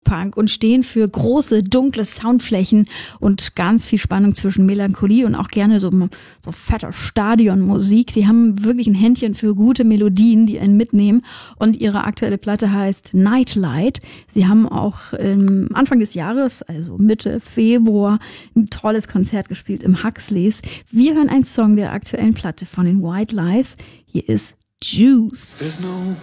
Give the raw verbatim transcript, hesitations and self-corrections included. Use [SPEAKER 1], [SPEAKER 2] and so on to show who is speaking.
[SPEAKER 1] Post-Punk und stehen für große, dunkle Soundflächen und ganz viel Spannung zwischen Melancholie und auch gerne so, so fetter Stadionmusik. Die haben wirklich ein Händchen für gute Melodien, die einen mitnehmen. Und ihre aktuelle Platte heißt Nightlight. Sie haben auch ähm, Anfang des Jahres, also Mitte Februar, ein tolles Konzert gespielt im Huxleys. Wir hören einen Song der aktuellen Platte von den White Lies. Hier ist Juice.